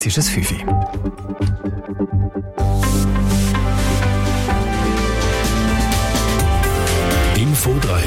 Es ist 5 Uhr. Info 3.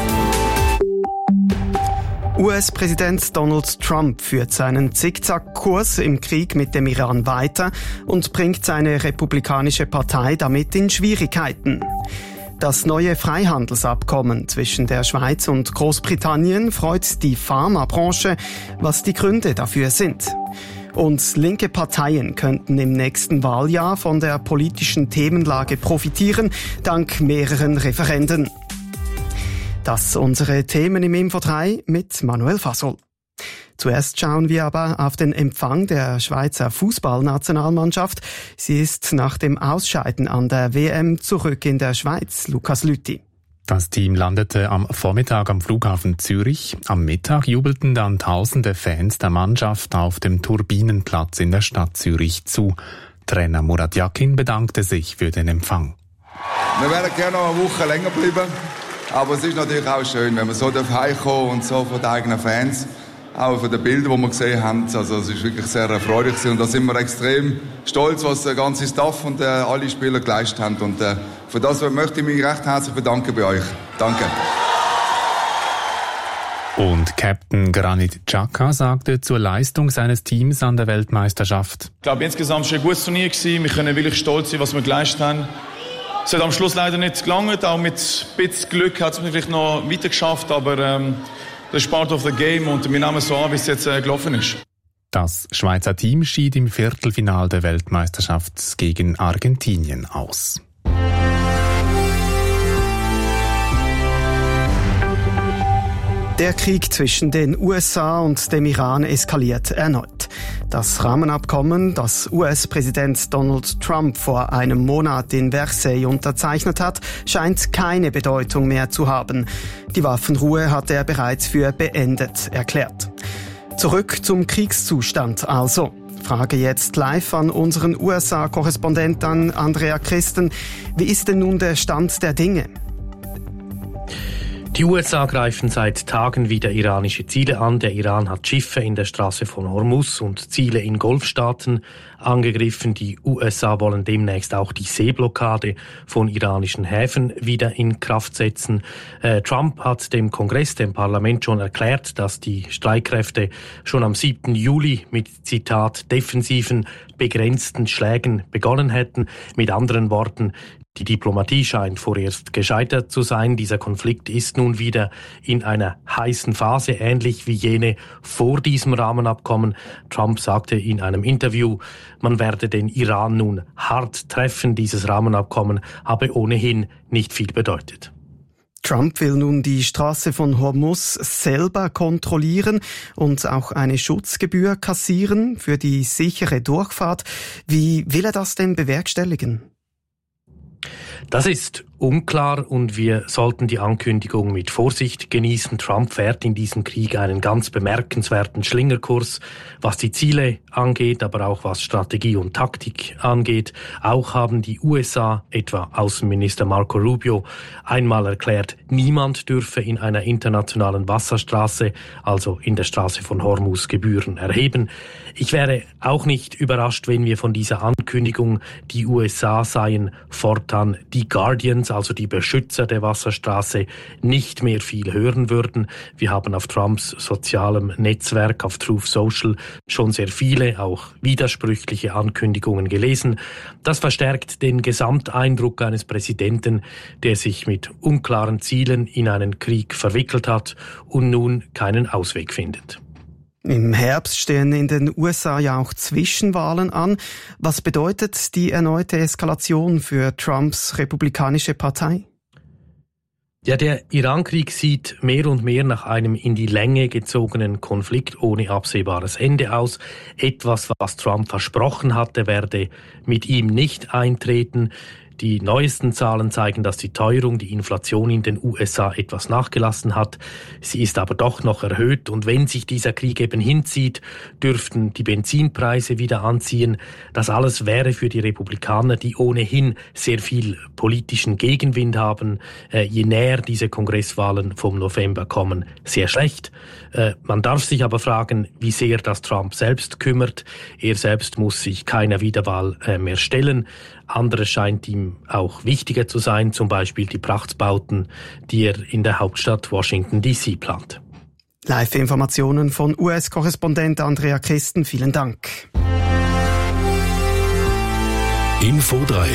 US-Präsident Donald Trump führt seinen Zickzackkurs im Krieg mit dem Iran weiter und bringt seine republikanische Partei damit in Schwierigkeiten. Das neue Freihandelsabkommen zwischen der Schweiz und Großbritannien freut die Pharmabranche, was die Gründe dafür sind. Und linke Parteien könnten im nächsten Wahljahr von der politischen Themenlage profitieren, dank mehreren Referenden. Das unsere Themen im Info 3 mit Manuel Fasol. Zuerst schauen wir aber auf den Empfang der Schweizer Fußballnationalmannschaft. Sie ist nach dem Ausscheiden an der WM zurück in der Schweiz. Lukas Lüthi. Das Team landete am Vormittag am Flughafen Zürich. Am Mittag jubelten dann tausende Fans der Mannschaft auf dem Turbinenplatz in der Stadt Zürich zu. Trainer Murat Yakin bedankte sich für den Empfang. Wir wären gerne noch eine Woche länger bleiben. Aber es ist natürlich auch schön, wenn man so heimkommen und so von den eigenen Fans, auch von den Bildern, die wir gesehen haben. Also es ist wirklich sehr erfreulich und da sind wir extrem stolz, was der ganze Staff und alle Spieler geleistet haben. Und für das möchte ich mich recht herzlich bedanken bei euch. Danke. Und Captain Granit Xhaka sagte zur Leistung seines Teams an der Weltmeisterschaft: Ich glaube, insgesamt war es ein gutes Turnier. Wir können wirklich stolz sein, was wir geleistet haben. Es hat am Schluss leider nicht gelangt, auch mit ein bisschen Glück hat es mir vielleicht noch weiter geschafft, aber das ist part of the game und wir nehmen es so an, wie es jetzt gelaufen ist. Das Schweizer Team schied im Viertelfinale der Weltmeisterschaft gegen Argentinien aus. Der Krieg zwischen den USA und dem Iran eskaliert erneut. Das Rahmenabkommen, das US-Präsident Donald Trump vor einem Monat in Versailles unterzeichnet hat, scheint keine Bedeutung mehr zu haben. Die Waffenruhe hat er bereits für beendet erklärt. Zurück zum Kriegszustand also. Frage jetzt live an unseren USA-Korrespondenten Andrea Christen. Wie ist denn nun der Stand der Dinge? Die USA greifen seit Tagen wieder iranische Ziele an. Der Iran hat Schiffe in der Straße von Hormuz und Ziele in Golfstaaten angegriffen. Die USA wollen demnächst auch die Seeblockade von iranischen Häfen wieder in Kraft setzen. Trump hat dem Kongress, dem Parlament, schon erklärt, dass die Streitkräfte schon am 7. Juli mit, Zitat, defensiven, begrenzten Schlägen begonnen hätten. Mit anderen Worten, die Diplomatie scheint vorerst gescheitert zu sein. Dieser Konflikt ist nun wieder in einer heißen Phase, ähnlich wie jene vor diesem Rahmenabkommen. Trump sagte in einem Interview, man werde den Iran nun hart treffen. Dieses Rahmenabkommen habe ohnehin nicht viel bedeutet. Trump will nun die Straße von Hormuz selber kontrollieren und auch eine Schutzgebühr kassieren für die sichere Durchfahrt. Wie will er das denn bewerkstelligen? Das ist unklar und wir sollten die Ankündigung mit Vorsicht genießen. Trump fährt in diesem Krieg einen ganz bemerkenswerten Schlingerkurs, was die Ziele angeht, aber auch was Strategie und Taktik angeht. Auch haben die USA, etwa Außenminister Marco Rubio, einmal erklärt, niemand dürfe in einer internationalen Wasserstraße, also in der Straße von Hormuz, Gebühren erheben. Ich wäre auch nicht überrascht, wenn wir von dieser Ankündigung, die USA seien fortan die Guardians, also die Beschützer der Wasserstraße, nicht mehr viel hören würden. Wir haben auf Trumps sozialem Netzwerk, auf Truth Social, schon sehr viele, auch widersprüchliche Ankündigungen gelesen. Das verstärkt den Gesamteindruck eines Präsidenten, der sich mit unklaren Zielen in einen Krieg verwickelt hat und nun keinen Ausweg findet. Im Herbst stehen in den USA ja auch Zwischenwahlen an. Was bedeutet die erneute Eskalation für Trumps republikanische Partei? Ja, der Iran-Krieg sieht mehr und mehr nach einem in die Länge gezogenen Konflikt ohne absehbares Ende aus. Etwas, was Trump versprochen hatte, werde mit ihm nicht eintreten. Die neuesten Zahlen zeigen, dass die Teuerung, die Inflation in den USA etwas nachgelassen hat. Sie ist aber doch noch erhöht. Und wenn sich dieser Krieg eben hinzieht, dürften die Benzinpreise wieder anziehen. Das alles wäre für die Republikaner, die ohnehin sehr viel politischen Gegenwind haben, je näher diese Kongresswahlen vom November kommen, sehr schlecht. Man darf sich aber fragen, wie sehr das Trump selbst kümmert. Er selbst muss sich keiner Wiederwahl mehr stellen. Anderes scheint ihm auch wichtiger zu sein, zum Beispiel die Prachtbauten, die er in der Hauptstadt Washington D.C. plant. Live-Informationen von US-Korrespondent Andrea Christen, vielen Dank. Info 3.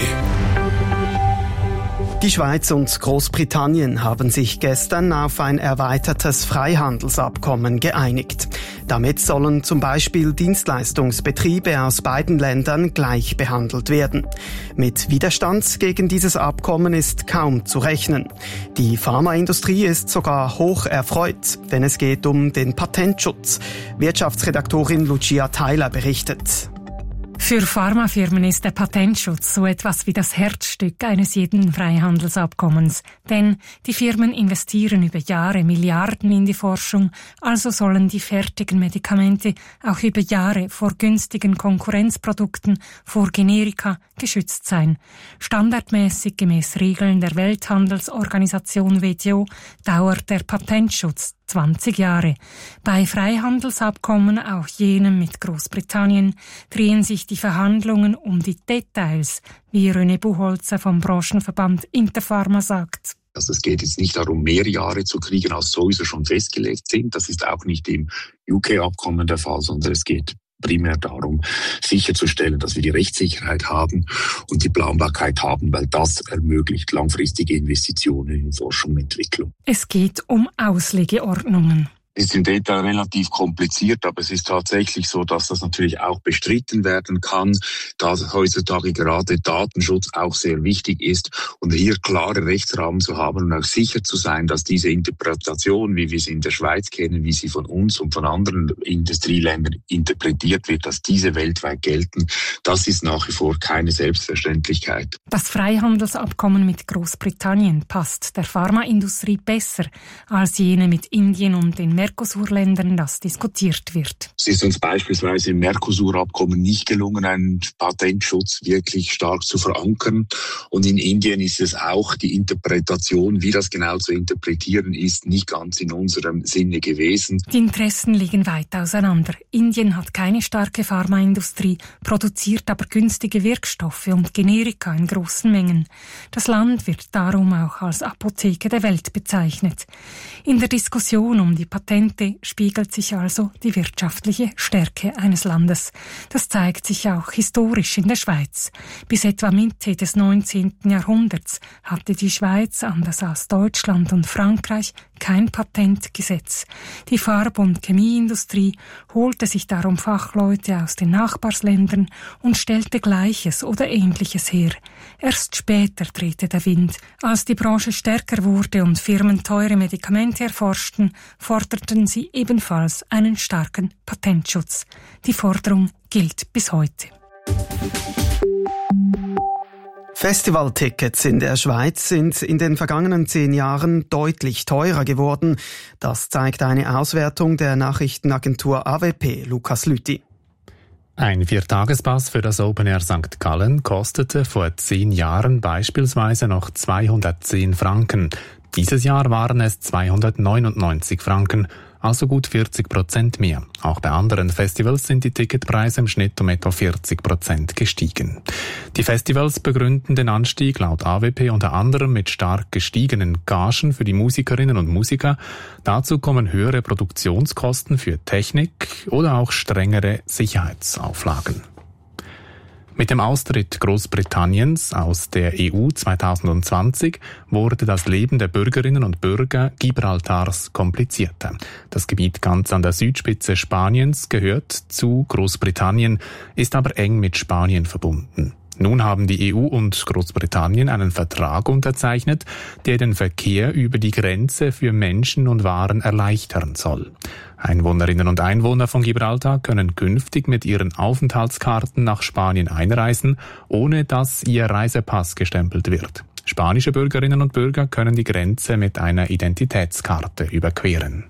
Die Schweiz und Großbritannien haben sich gestern auf ein erweitertes Freihandelsabkommen geeinigt. Damit sollen zum Beispiel Dienstleistungsbetriebe aus beiden Ländern gleich behandelt werden. Mit Widerstand gegen dieses Abkommen ist kaum zu rechnen. Die Pharmaindustrie ist sogar hoch erfreut, denn es geht um den Patentschutz. Wirtschaftsredaktorin Lucia Theiler berichtet. Für Pharmafirmen ist der Patentschutz so etwas wie das Herzstück eines jeden Freihandelsabkommens. Denn die Firmen investieren über Jahre Milliarden in die Forschung, also sollen die fertigen Medikamente auch über Jahre vor günstigen Konkurrenzprodukten, vor Generika geschützt sein. Standardmäßig gemäß Regeln der Welthandelsorganisation WTO dauert der Patentschutz 20 Jahre. Bei Freihandelsabkommen, auch jenem mit Großbritannien, drehen sich die Verhandlungen um die Details, wie René Buchholzer vom Branchenverband Interpharma sagt. Also es geht jetzt nicht darum, mehr Jahre zu kriegen, als sowieso schon festgelegt sind. Das ist auch nicht im UK-Abkommen der Fall, sondern es geht primär darum, sicherzustellen, dass wir die Rechtssicherheit haben und die Planbarkeit haben, weil das ermöglicht langfristige Investitionen in Forschung und Entwicklung. Es geht um Auslegeordnungen. Es ist im Detail relativ kompliziert, aber es ist tatsächlich so, dass das natürlich auch bestritten werden kann, da heutzutage gerade Datenschutz auch sehr wichtig ist und hier klare Rechtsrahmen zu haben und auch sicher zu sein, dass diese Interpretation, wie wir sie in der Schweiz kennen, wie sie von uns und von anderen Industrieländern interpretiert wird, dass diese weltweit gelten, das ist nach wie vor keine Selbstverständlichkeit. Das Freihandelsabkommen mit Großbritannien passt der Pharmaindustrie besser als jene mit Indien und den Mercosur-Ländern, das diskutiert wird. Es ist uns beispielsweise im Mercosur-Abkommen nicht gelungen, einen Patentschutz wirklich stark zu verankern. Und in Indien ist es auch die Interpretation, wie das genau zu interpretieren ist, nicht ganz in unserem Sinne gewesen. Die Interessen liegen weit auseinander. Indien hat keine starke Pharmaindustrie, produziert aber günstige Wirkstoffe und Generika in großen Mengen. Das Land wird darum auch als Apotheke der Welt bezeichnet. In der Diskussion um die Patente spiegelt sich also die wirtschaftliche Stärke eines Landes. Das zeigt sich auch historisch in der Schweiz. Bis etwa Mitte des 19. Jahrhunderts hatte die Schweiz, anders als Deutschland und Frankreich, kein Patentgesetz. Die Farb- und Chemieindustrie holte sich darum Fachleute aus den Nachbarsländern und stellte Gleiches oder Ähnliches her. Erst später drehte der Wind. Als die Branche stärker wurde und Firmen teure Medikamente erforschten, forderten sie ebenfalls einen starken Patentschutz. Die Forderung gilt bis heute. Festivaltickets in der Schweiz sind in den vergangenen 10 Jahren deutlich teurer geworden. Das zeigt eine Auswertung der Nachrichtenagentur AWP, Lukas Lüthi. Ein 4-Tagespass für das Open Air St. Gallen kostete vor 10 Jahren beispielsweise noch 210 Franken. Dieses Jahr waren es 299 Franken, also gut 40% mehr. Auch bei anderen Festivals sind die Ticketpreise im Schnitt um etwa 40% gestiegen. Die Festivals begründen den Anstieg laut AWP unter anderem mit stark gestiegenen Gagen für die Musikerinnen und Musiker. Dazu kommen höhere Produktionskosten für Technik oder auch strengere Sicherheitsauflagen. Mit dem Austritt Großbritanniens aus der EU 2020 wurde das Leben der Bürgerinnen und Bürger Gibraltars komplizierter. Das Gebiet ganz an der Südspitze Spaniens gehört zu Großbritannien, ist aber eng mit Spanien verbunden. Nun haben die EU und Großbritannien einen Vertrag unterzeichnet, der den Verkehr über die Grenze für Menschen und Waren erleichtern soll. Einwohnerinnen und Einwohner von Gibraltar können künftig mit ihren Aufenthaltskarten nach Spanien einreisen, ohne dass ihr Reisepass gestempelt wird. Spanische Bürgerinnen und Bürger können die Grenze mit einer Identitätskarte überqueren.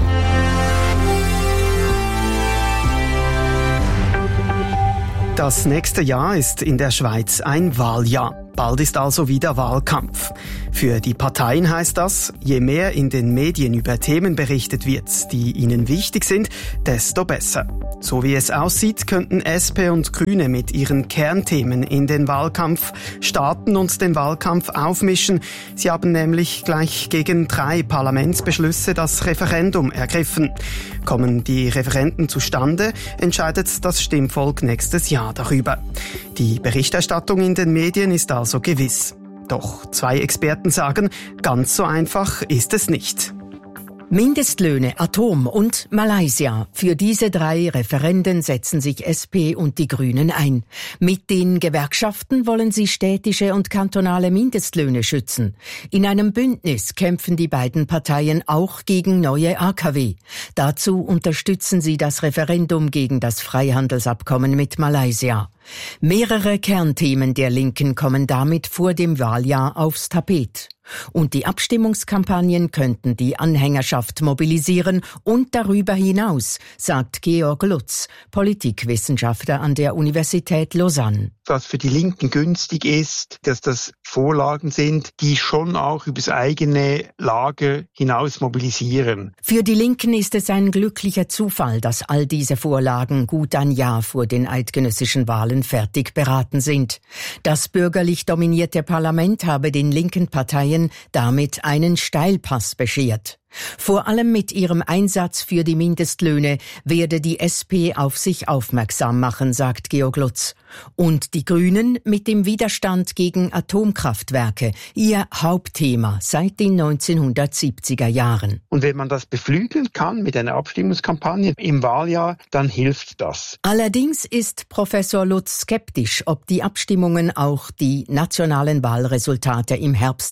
Das nächste Jahr ist in der Schweiz ein Wahljahr. Bald ist also wieder Wahlkampf. Für die Parteien heißt das, je mehr in den Medien über Themen berichtet wird, die ihnen wichtig sind, desto besser. So wie es aussieht, könnten SP und Grüne mit ihren Kernthemen in den Wahlkampf starten und den Wahlkampf aufmischen. Sie haben nämlich gleich gegen 3 Parlamentsbeschlüsse das Referendum ergriffen. Kommen die Referenden zustande, entscheidet das Stimmvolk nächstes Jahr darüber. Die Berichterstattung in den Medien ist also gewiss. Doch 2 Experten sagen, ganz so einfach ist es nicht. Mindestlöhne, Atom und Malaysia. Für diese 3 Referenden setzen sich SP und die Grünen ein. Mit den Gewerkschaften wollen sie städtische und kantonale Mindestlöhne schützen. In einem Bündnis kämpfen die beiden Parteien auch gegen neue AKW. Dazu unterstützen sie das Referendum gegen das Freihandelsabkommen mit Malaysia. Mehrere Kernthemen der Linken kommen damit vor dem Wahljahr aufs Tapet. Und die Abstimmungskampagnen könnten die Anhängerschaft mobilisieren und darüber hinaus, sagt Georg Lutz, Politikwissenschaftler an der Universität Lausanne. Was für die Linken günstig ist, dass das Vorlagen sind, die schon auch übers eigene Lager hinaus mobilisieren. Für die Linken ist es ein glücklicher Zufall, dass all diese Vorlagen gut ein Jahr vor den eidgenössischen Wahlen fertig beraten sind. Das bürgerlich dominierte Parlament habe den linken Parteien damit einen Steilpass beschert. Vor allem mit ihrem Einsatz für die Mindestlöhne werde die SP auf sich aufmerksam machen, sagt Georg Lutz. Und die Grünen mit dem Widerstand gegen Atomkraftwerke, ihr Hauptthema seit den 1970er Jahren. Und wenn man das beflügeln kann mit einer Abstimmungskampagne im Wahljahr, dann hilft das. Allerdings ist Professor Lutz skeptisch, ob die Abstimmungen auch die nationalen Wahlresultate im Herbst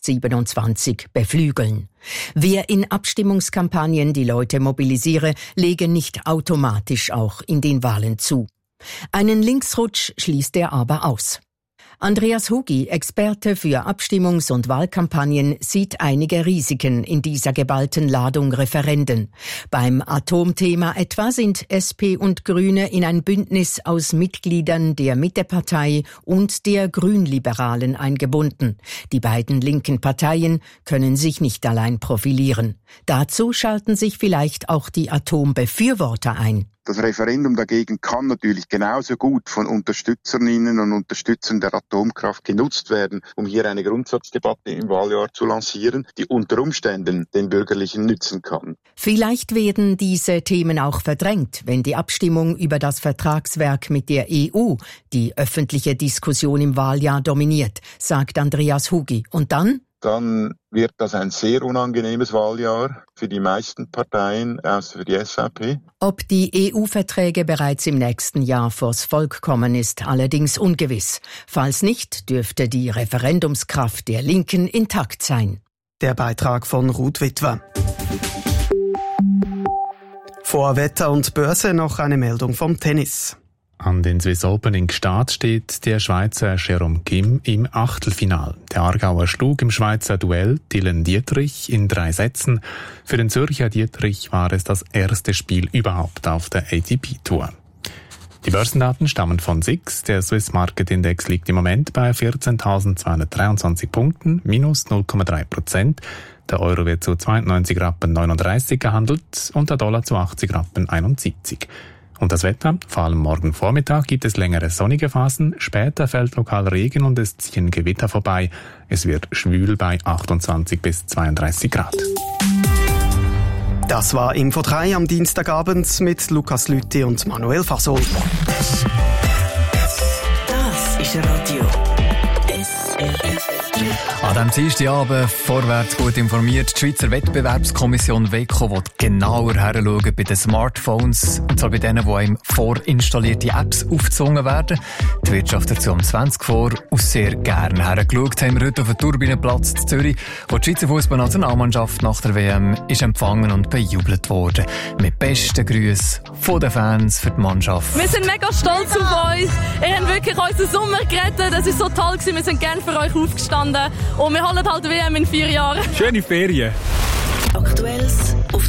27 beflügeln. Wer in Abstimmungskampagnen die Leute mobilisiere, lege nicht automatisch auch in den Wahlen zu. Einen Linksrutsch schließt er aber aus. Andreas Hugi, Experte für Abstimmungs- und Wahlkampagnen, sieht einige Risiken in dieser geballten Ladung Referenden. Beim Atomthema etwa sind SP und Grüne in ein Bündnis aus Mitgliedern der Mittepartei und der Grünliberalen eingebunden. Die beiden linken Parteien können sich nicht allein profilieren. Dazu schalten sich vielleicht auch die Atombefürworter ein. Das Referendum dagegen kann natürlich genauso gut von Unterstützerinnen und Unterstützern der Atomkraft genutzt werden, um hier eine Grundsatzdebatte im Wahljahr zu lancieren, die unter Umständen den Bürgerlichen nützen kann. Vielleicht werden diese Themen auch verdrängt, wenn die Abstimmung über das Vertragswerk mit der EU die öffentliche Diskussion im Wahljahr dominiert, sagt Andreas Hugi. Und dann wird das ein sehr unangenehmes Wahljahr für die meisten Parteien, außer für die SVP. Ob die EU-Verträge bereits im nächsten Jahr vors Volk kommen, ist allerdings ungewiss. Falls nicht, dürfte die Referendumskraft der Linken intakt sein. Der Beitrag von Ruth Witwer. Vor Wetter und Börse noch eine Meldung vom Tennis. An den Swiss Open in Gstaad steht der Schweizer Jérôme Kim im Achtelfinal. Der Aargauer schlug im Schweizer Duell Dylan Dietrich in 3 Sätzen. Für den Zürcher Dietrich war es das erste Spiel überhaupt auf der ATP-Tour. Die Börsendaten stammen von SIX. Der Swiss Market Index liegt im Moment bei 14.223 Punkten, minus 0,3%. Der Euro wird zu 92,39 Rappen gehandelt und der Dollar zu 80,71 Rappen. Und das Wetter? Vor allem morgen Vormittag gibt es längere sonnige Phasen, später fällt lokal Regen und es ziehen Gewitter vorbei. Es wird schwül bei 28 bis 32 Grad. Das war Info 3 am Dienstagabend mit Lukas Lüthi und Manuel Fasol. Das ist Radio SRF. Am Dienstagabend vorwärts gut informiert. Die Schweizer Wettbewerbskommission WECO will genauer hinschauen bei den Smartphones, und zwar bei denen, die einem vorinstallierte Apps aufgezwungen werden. Die Wirtschaft dazu um 20 vor und sehr gerne hergeschaut haben wir heute auf dem Turbinenplatz in Zürich, wo die Schweizer Fußballnationalmannschaft nach der WM ist empfangen und bejubelt worden. Mit besten Grüßen von den Fans für die Mannschaft. Wir sind mega stolz auf euch. Ihr habt wirklich unseren Sommer gerettet. Es war so toll gewesen. Wir sind gerne für euch aufgestanden. Und wir holen halt WM in 4 Jahren. Schöne Ferien. Aktuelles auf